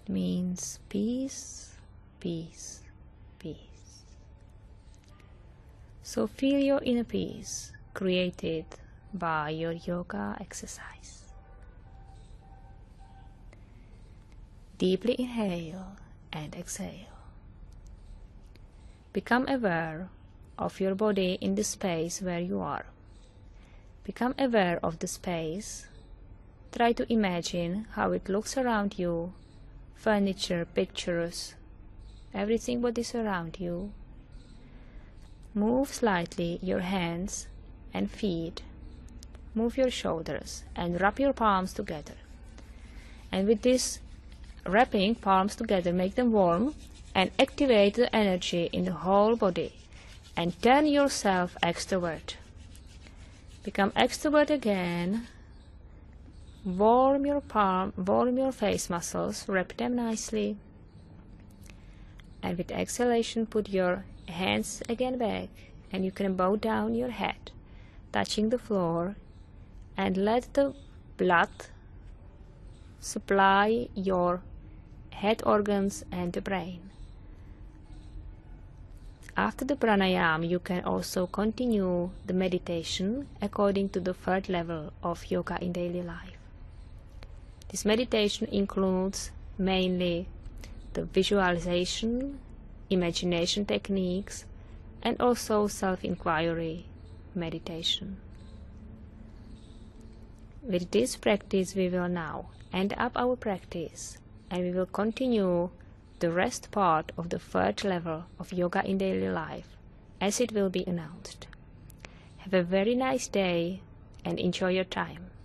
It means peace, peace, peace. So feel your inner peace created by your yoga exercise. Deeply inhale and exhale. Become aware of your body in the space where you are. Become aware of the space. Try to imagine how it looks around you, furniture, pictures, everything what is around you. Move slightly your hands and feet. Move your shoulders and wrap your palms together. And with this wrapping palms together, make them warm and activate the energy in the whole body and turn yourself extrovert. Become extrovert again. Warm your palm, warm your face muscles, wrap them nicely. And with exhalation, put your hands again back, and you can bow down your head, touching the floor, and let the blood supply your head organs and the brain. After the pranayama, you can also continue the meditation according to the third level of yoga in daily life. This meditation includes mainly the visualization, imagination techniques, and also self-inquiry meditation. With this practice, we will now end up our practice, and we will continue the rest part of the third level of yoga in daily life, as it will be announced. Have a very nice day and enjoy your time.